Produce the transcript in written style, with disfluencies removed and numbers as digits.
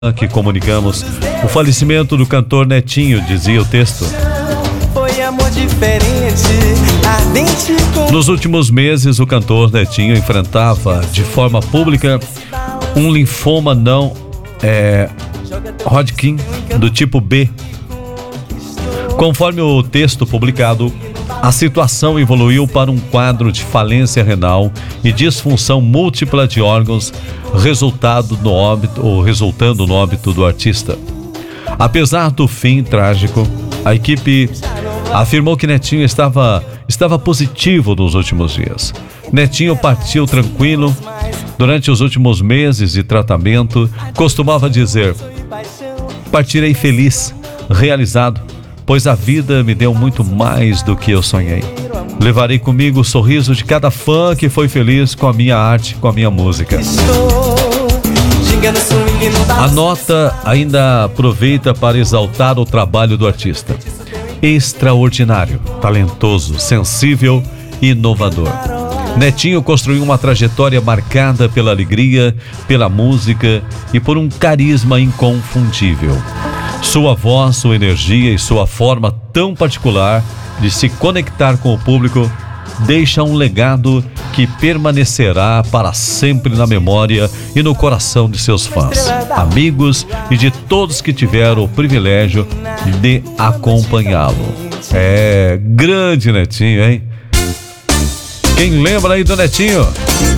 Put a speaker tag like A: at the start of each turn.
A: que comunicamos o falecimento do cantor Netinho, dizia o texto.
B: Foi amor diferente, ardente com...
A: Nos últimos meses, o cantor Netinho enfrentava de forma pública um linfoma não Hodgkin do tipo B. Conforme o texto publicado, a situação evoluiu para um quadro de falência renal e disfunção múltipla de órgãos, resultando no óbito do artista. Apesar do fim trágico, a equipe afirmou que Netinho estava positivo nos últimos dias. Netinho partiu tranquilo. Durante os últimos meses de tratamento, costumava dizer: partirei feliz, realizado, pois a vida me deu muito mais do que eu sonhei. Levarei comigo o sorriso de cada fã que foi feliz com a minha arte, com a minha música. A nota ainda aproveita para exaltar o trabalho do artista. Extraordinário, talentoso, sensível e inovador. Netinho construiu uma trajetória marcada pela alegria, pela música e por um carisma inconfundível. Sua voz, sua energia e sua forma tão particular de se conectar com o público deixa um legado que permanecerá para sempre na memória e no coração de seus fãs, amigos e de todos que tiveram o privilégio de acompanhá-lo. Grande Netinho, hein? Quem lembra aí do Netinho?